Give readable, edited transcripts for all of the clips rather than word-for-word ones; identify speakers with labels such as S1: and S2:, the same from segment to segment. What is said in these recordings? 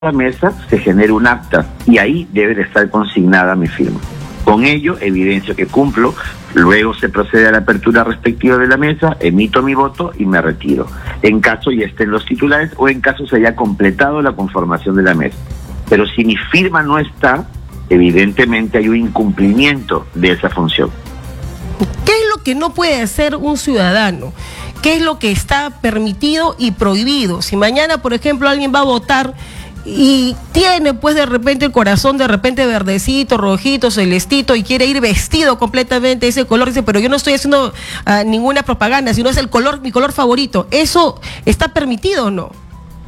S1: la mesa se genere un acta y ahí debe de estar consignada mi firma. Con ello evidencio que cumplo, luego se procede a la apertura respectiva de la mesa, emito mi voto y me retiro, en caso ya estén los titulares o en caso se haya completado la conformación de la mesa. Pero si mi firma no está, evidentemente hay un incumplimiento de esa función.
S2: ¿Qué es lo que no puede hacer un ciudadano? ¿Qué es lo que está permitido y prohibido? Si mañana, por ejemplo, alguien va a votar y tiene pues de repente el corazón de repente verdecito, rojito, celestito y quiere ir vestido completamente de ese color, dice, pero yo no estoy haciendo ninguna propaganda, sino es el color, mi color favorito. ¿Eso está permitido o no?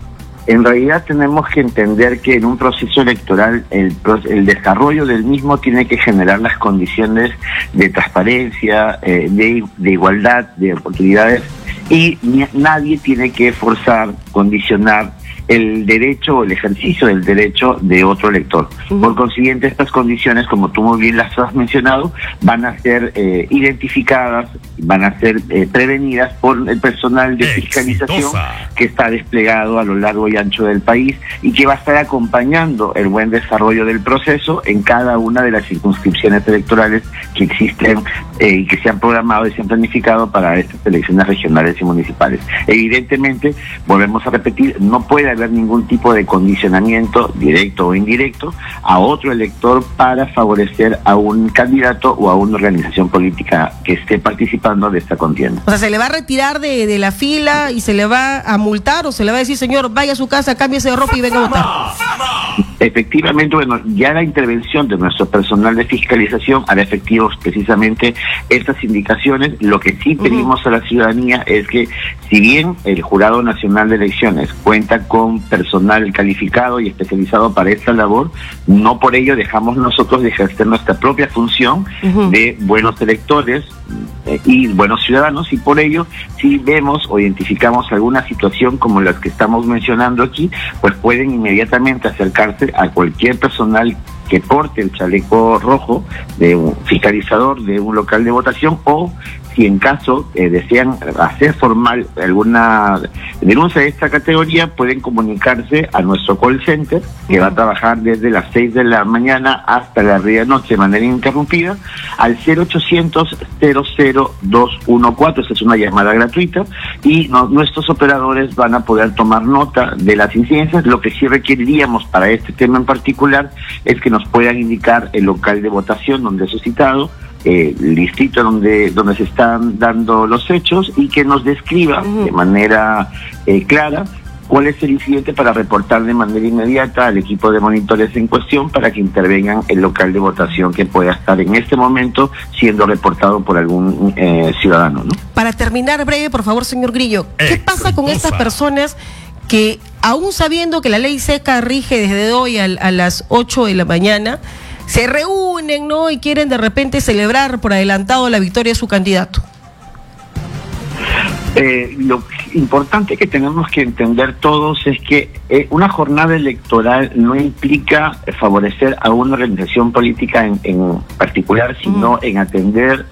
S1: En realidad tenemos que entender que en un proceso electoral el desarrollo del mismo tiene que generar las condiciones de transparencia, de igualdad, de oportunidades, y nadie tiene que forzar, condicionar el derecho o el ejercicio del derecho de otro elector. Por consiguiente, estas condiciones, como tú muy bien las has mencionado, van a ser identificadas, van a ser prevenidas por el personal de fiscalización que está desplegado a lo largo y ancho del país y que va a estar acompañando el buen desarrollo del proceso en cada una de las circunscripciones electorales que existen y que se han programado y se han planificado para estas elecciones regionales y municipales. Evidentemente, volvemos a repetir, no puede haber ningún tipo de condicionamiento directo o indirecto a otro elector para favorecer a un candidato o a una organización política que esté participando de esta contienda.
S2: O sea, ¿se le va a retirar de la fila y se le va a multar o se le va a decir, señor, vaya a su casa, cámbiese de ropa y venga a votar?
S1: Efectivamente, bueno, ya la intervención de nuestro personal de fiscalización hará efectivos precisamente estas indicaciones. Lo que sí pedimos a la ciudadanía es que, si bien el Jurado Nacional de Elecciones cuenta con personal calificado y especializado para esta labor, no por ello dejamos nosotros de ejercer nuestra propia función de buenos electores y buenos ciudadanos, y por ello, si vemos o identificamos alguna situación como las que estamos mencionando aquí, pues pueden inmediatamente acercarse a cualquier personal que porte el chaleco rojo de un fiscalizador de un local de votación, o si en caso desean hacer formal alguna denuncia de esta categoría, pueden comunicarse a nuestro call center, que va a trabajar desde las 6 de la mañana hasta la medianoche de manera ininterrumpida, al 0800 00214. Esa es una llamada gratuita y nuestros operadores van a poder tomar nota de las incidencias. Lo que sí requeriríamos para este tema en particular es que nos puedan indicar el local de votación donde es citado, el distrito donde se están dando los hechos, y que nos describa de manera clara cuál es el incidente para reportar de manera inmediata al equipo de monitores en cuestión para que intervengan el local de votación que pueda estar en este momento siendo reportado por algún ciudadano, ¿no? Para
S2: terminar breve, por favor, señor Grillo, ¿qué pasa con estas personas que, aún sabiendo que la ley seca rige desde hoy a las 8 de la mañana, se reúnen, ¿no?, y quieren de repente celebrar por adelantado la victoria de su candidato?
S1: Lo importante que tenemos que entender todos es que una jornada electoral no implica favorecer a una organización política en particular, sino en atender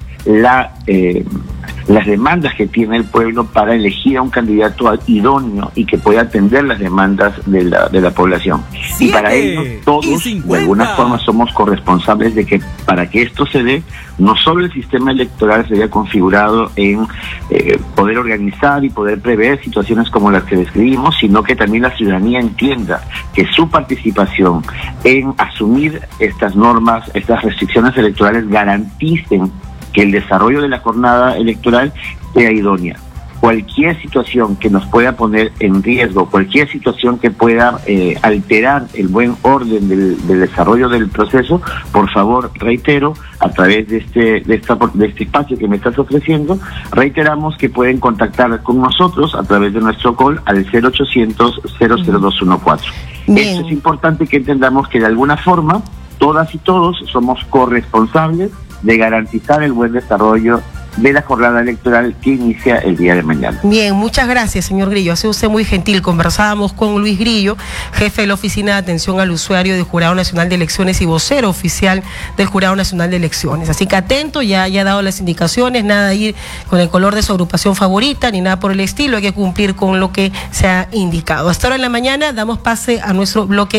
S1: las demandas que tiene el pueblo para elegir a un candidato idóneo y que pueda atender las demandas de la población. Y para ello todos de alguna forma somos corresponsables de que, para que esto se dé, no solo el sistema electoral se haya configurado en poder organizar y poder prever situaciones como las que describimos, sino que también la ciudadanía entienda que su participación en asumir estas normas, estas restricciones electorales, garanticen que el desarrollo de la jornada electoral sea idónea. Cualquier situación que nos pueda poner en riesgo, cualquier situación que pueda alterar el buen orden del desarrollo del proceso, por favor, reitero, a través de este espacio que me estás ofreciendo, reiteramos que pueden contactar con nosotros a través de nuestro call al 0800 00214. Esto es importante que entendamos que de alguna forma todas y todos somos corresponsables de garantizar el buen desarrollo de la jornada electoral que inicia el día de mañana.
S2: Bien, muchas gracias, señor Grillo. Ha sido usted muy gentil. Conversábamos con Luis Grillo, jefe de la Oficina de Atención al Usuario del Jurado Nacional de Elecciones y vocero oficial del Jurado Nacional de Elecciones. Así que atento, ya ha dado las indicaciones, nada de ir con el color de su agrupación favorita, ni nada por el estilo. Hay que cumplir con lo que se ha indicado. Hasta ahora en la mañana damos pase a nuestro bloque